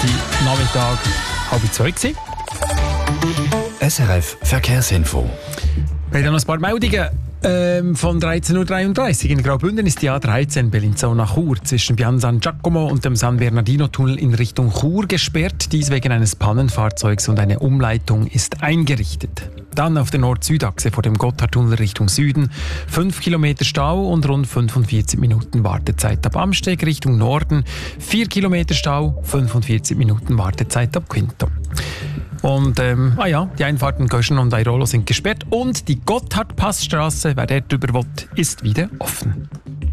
Nachmittag 1:30 gewesen. SRF Verkehrsinfo. Wir haben noch ein paar Meldungen. Von 13.33 Uhr in Graubünden ist die A13 Bellinzona Chur zwischen Pian San Giacomo und dem San Bernardino-Tunnel in Richtung Chur gesperrt. Dies wegen eines Pannenfahrzeugs und eine Umleitung ist eingerichtet. Dann auf der Nord-Süd-Achse vor dem Gotthardtunnel Richtung Süden 5 Kilometer Stau und rund 45 Minuten Wartezeit ab Amsteg Richtung Norden, 4 Kilometer Stau, 45 Minuten Wartezeit ab Quinto. Und die Einfahrten Göschen und Airolo sind gesperrt und die Gotthardpassstraße, wer dort drüber will, ist wieder offen.